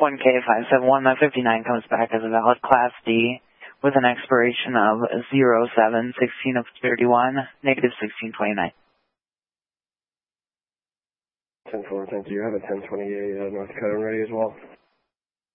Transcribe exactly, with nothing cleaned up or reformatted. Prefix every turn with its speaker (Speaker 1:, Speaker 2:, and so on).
Speaker 1: one K five seven one, that fifty-nine comes back as a valid Class D with an expiration of zero seven sixteen of thirty-one, negative sixteen twenty-nine.
Speaker 2: ten four, thank you. I have a ten twenty-eight uh, North Dakota ready as well.